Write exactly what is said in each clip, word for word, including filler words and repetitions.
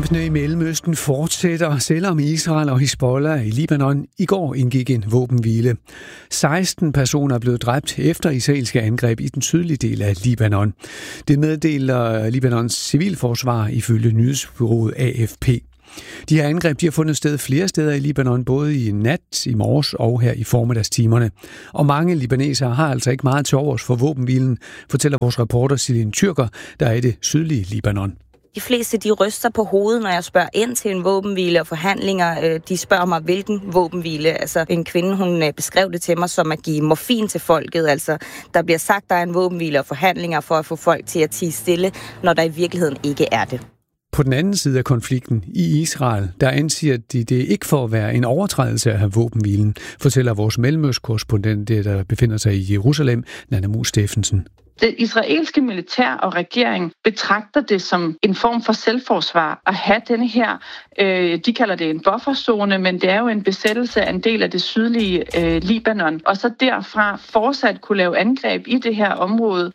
Spændingerne i Mellemøsten fortsætter, selvom Israel og Hizbollah i Libanon i går indgik en våbenhvile. seksten personer er blevet dræbt efter israelske angreb i den sydlige del af Libanon. Det meddeler Libanons civilforsvar ifølge nyhedsbureauet A F P. De her angreb de har fundet sted flere steder i Libanon, både i nat, i morges og her i formiddagstimerne. Og mange libanesere har altså ikke meget til overs for våbenhvilen, fortæller vores reporter Celine Tyrker, der er i det sydlige Libanon. De fleste de ryster på hovedet, når jeg spørger ind til en våbenhvile og forhandlinger. De spørger mig, hvilken våbenhvile. Altså en kvinde, hun beskrev det til mig som at give morfin til folket. Altså der bliver sagt, der er en våbenhvile og forhandlinger for at få folk til at tie stille, når der i virkeligheden ikke er det. På den anden side af konflikten i Israel, der ansiger de det ikke for at være en overtrædelse af våbenhvilen, fortæller vores mellemøstkorrespondent, der befinder sig i Jerusalem, Nanna Mus Steffensen. Det israelske militær og regering betragter det som en form for selvforsvar at have denne her, øh, de kalder det en bufferzone, men det er jo en besættelse af en del af det sydlige øh, Libanon, og så derfra fortsat kunne lave angreb i det her område.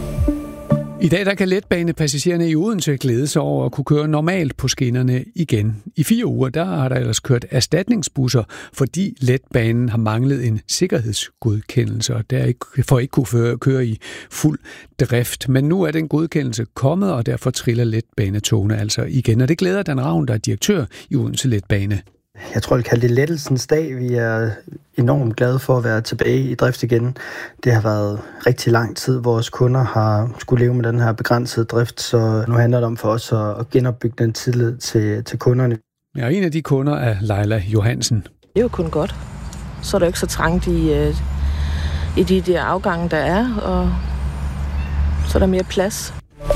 I dag der kan letbanepassagererne i Odense glæde sig over at kunne køre normalt på skinnerne igen. I fire uger der har der ellers kørt erstatningsbusser, fordi letbanen har manglet en sikkerhedsgodkendelse, og der ikke, for ikke kunne føre, køre i fuld drift. Men nu er den godkendelse kommet, og derfor triller letbanetogene altså igen. Og det glæder Dan Ravn, der er direktør i Odense Letbane. Jeg tror, jeg kalder det lettelsens dag. Vi er enormt glade for at være tilbage i drift igen. Det har været rigtig lang tid. Vores kunder har skulle leve med den her begrænsede drift, så nu handler det om for os at genopbygge den tillid til, til kunderne. Ja, en af de kunder er Leila Johansen. Det er jo kun godt. Så er der ikke så trangt i, i de der afgange, der er, og så er der mere plads.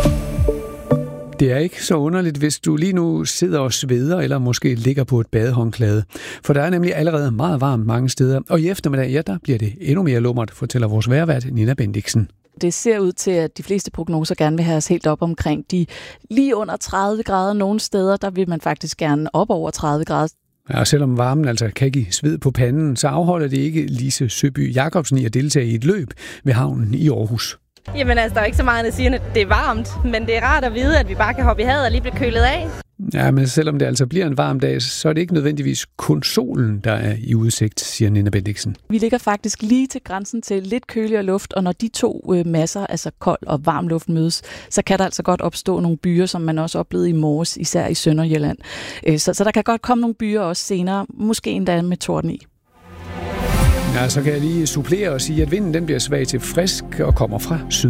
Det er ikke så underligt, hvis du lige nu sidder og sveder, eller måske ligger på et badehåndklæde. For der er nemlig allerede meget varmt mange steder, og i eftermiddag, ja, der bliver det endnu mere lummert, fortæller vores vejrvært Nina Bendixen. Det ser ud til, at de fleste prognoser gerne vil have os helt op omkring de lige under tredive grader. Nogle steder, der vil man faktisk gerne op over tredive grader. Ja, og selvom varmen altså kan give sved på panden, så afholder det ikke Lise Søby Jacobsen i at deltage i et løb ved havnen i Aarhus. Jamen altså, der er ikke så meget at sige, at det er varmt, men det er rart at vide, at vi bare kan hoppe i havet og lige blive kølet af. Ja, men selvom det altså bliver en varm dag, så er det ikke nødvendigvis kun solen, der er i udsigt, siger Nina Bendixen. Vi ligger faktisk lige til grænsen til lidt køligere luft, og når de to øh, masser, altså kold og varm luft mødes, så kan der altså godt opstå nogle byer, som man også oplevede i morges, især i Sønderjylland. Øh, så, så der kan godt komme nogle byer også senere, måske endda med torden i. Ja, så kan jeg lige supplere og sige, at vinden den bliver svag til frisk og kommer fra syd.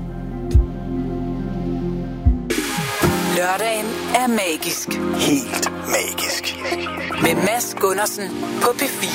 Lørdagen er magisk. Helt magisk. Med Mads Gundersen på P fire.